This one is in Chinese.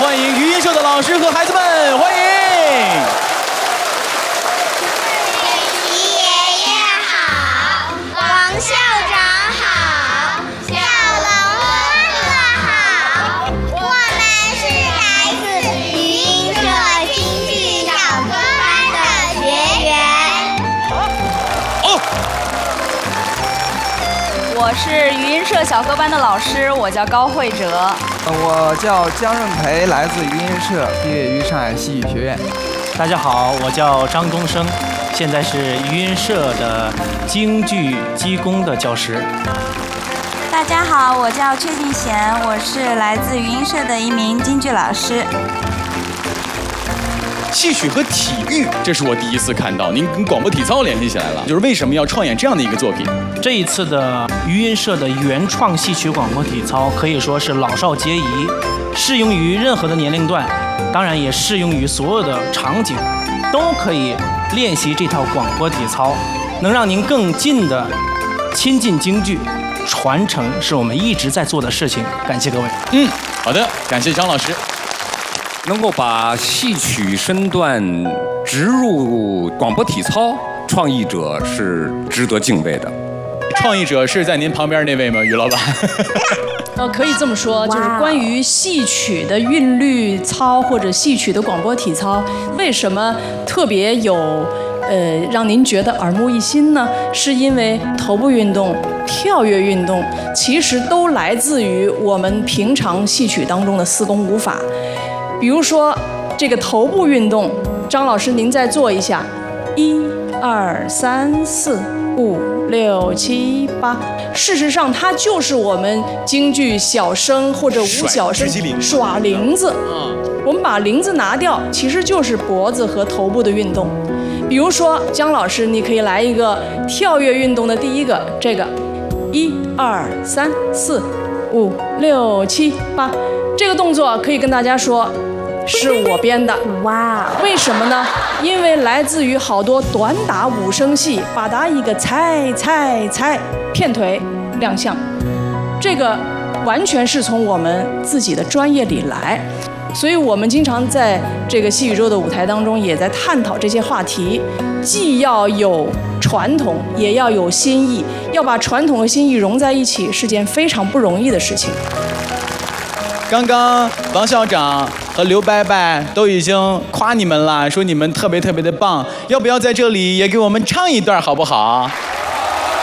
欢迎余音社的老师和孩子们，欢迎。 校长好，小龙哥好，我们是来自余音社京剧小科班的学员。 我是余音社小科班的老师，我叫高慧哲。 我叫姜润培，来自余音社，毕业于上海戏剧学院。 大家好，我叫张东升。现在是余音社的京剧基功的教师。 大家好，我叫阙静贤，我是来自余音社的一名京剧老师。 戏曲和体育，这是我第一次看到，您跟广播体操联系起来了，就是为什么要创演这样的一个作品？ 这一次的余音社的原创戏曲广播体操可以说是老少皆宜，适用于任何的年龄段，当然也适用于所有的场景，都可以练习这套广播体操，能让您更近的亲近京剧，传承是我们一直在做的事情。感谢各位。 好的，感谢张老师。 能够把戏曲身段植入广播体操，创意者是值得敬畏的。 创意者是在您旁边那位吗，于老板？ 可以这么说，就是关于戏曲的韵律操或者戏曲的广播体操，为什么特别有让您觉得耳目一新呢？是因为头部运动、跳跃运动其实都来自于我们平常戏曲当中的四功五法。比如说这个头部运动，张老师您再做一下，1、2、3、4、5、6、7、8。事实上，它就是我们京剧小生或者武小生耍铃子。我们把铃子拿掉，其实就是脖子和头部的运动。比如说，姜老师，你可以来一个跳跃运动的第一个，这个1、2、3、4、5、6、7、8，这个动作可以跟大家说。是我编的，哇！为什么呢？因为来自于好多短打五声戏，把它一个踩，片腿亮相，这个完全是从我们自己的专业里来，所以我们经常在这个戏宇宙的舞台当中，也在探讨这些话题，既要有传统，也要有新意，要把传统和新意融在一起，是件非常不容易的事情。 刚刚王校长和刘伯伯都已经夸你们了，说你们特别的棒，要不要在这里也给我们唱一段好不好？